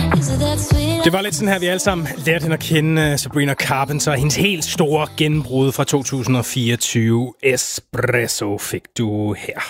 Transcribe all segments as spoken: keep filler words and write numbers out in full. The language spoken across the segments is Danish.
Det var lidt sådan her, vi alle sammen lærte hende at kende, Sabrina Carpenter. Hendes helt store gennembrud fra to tusind og fireogtyve. Espresso fik du her.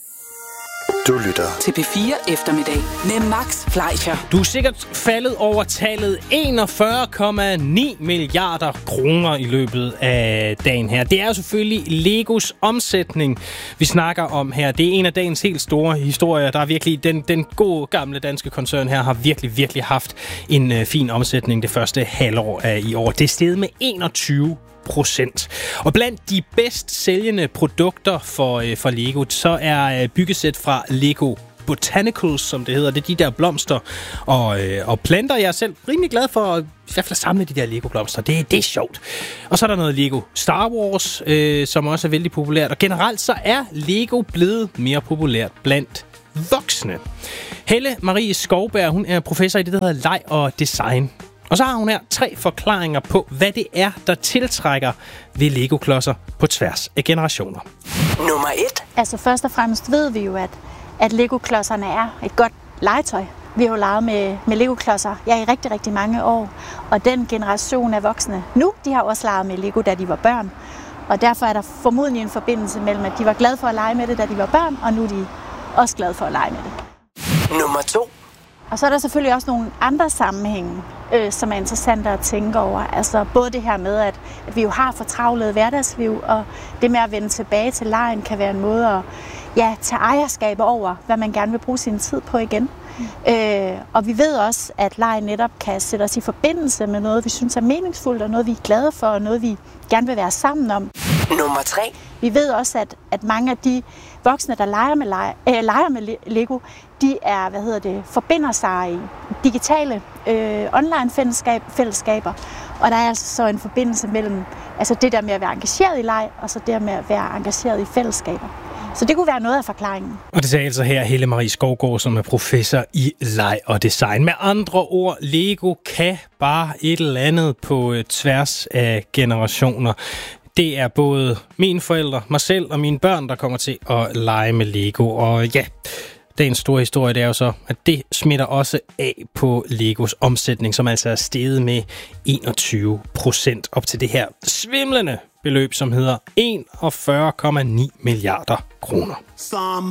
Du lytter til P fire Eftermiddag med Max Fleischer. Du er sikkert faldet over tallet enogfyrre komma ni milliarder kroner i løbet af dagen her. Det er jo selvfølgelig Legos omsætning, vi snakker om her. Det er en af dagens helt store historier. Der er virkelig, den, den gode gamle danske koncern her har virkelig, virkelig haft en uh, fin omsætning det første halvår af i år. Det er steget med enogtyve procent. Og blandt de bedst sælgende produkter for, øh, for Lego, så er øh, byggesæt fra Lego Botanicals, som det hedder. Det er de der blomster og, øh, og planter. Jeg er selv rimelig glad for at, i hvert fald at samle de der Lego-blomster. Det, det er sjovt. Og så er der noget Lego Star Wars, øh, som også er vældig populært. Og generelt så er Lego blevet mere populært blandt voksne. Helle Marie Skovberg, hun er professor i det, der hedder leg og design. Og så har hun her tre forklaringer på, hvad det er, der tiltrækker ved Lego-klodser på tværs af generationer. Nummer et. Altså først og fremmest ved vi jo, at, at Lego-klodserne er et godt legetøj. Vi har jo leget med, med Lego-klodser ja, i rigtig, rigtig mange år. Og den generation af voksne nu, de har også leget med Lego, da de var børn. Og derfor er der formodentlig en forbindelse mellem, at de var glade for at lege med det, da de var børn, og nu er de også glade for at lege med det. Nummer to. Og så er der selvfølgelig også nogle andre sammenhænge, øh, som er interessante at tænke over. Altså både det her med, at, at vi jo har fortravlet hverdagsliv, og det med at vende tilbage til legen kan være en måde at ja, tage ejerskab over, hvad man gerne vil bruge sin tid på igen. Mm. Øh, og vi ved også, at legen netop kan sætte os i forbindelse med noget, vi synes er meningsfuldt, og noget, vi er glade for, og noget, vi gerne vil være sammen om. Nummer tre. Vi ved også, at, at mange af de voksne, der leger med, lege, øh, leger med Lego, de er, hvad hedder det, forbinder sig i digitale øh, online-fællesskaber. Og der er altså så en forbindelse mellem altså det der med at være engageret i leg, og så det med at være engageret i fællesskaber. Så det kunne være noget af forklaringen. Og det sagde altså her Helle Marie Skovgaard, som er professor i leg og design. Med andre ord, Lego kan bare et eller andet på tværs af generationer. Det er både mine forældre, mig selv og mine børn, der kommer til at lege med Lego. Og ja, dagens store historie, det er jo så, at det smitter også af på Legos omsætning, som altså er steget med enogtyve procent op til det her svimlende beløb, som hedder enogfyrre komma ni milliarder kroner.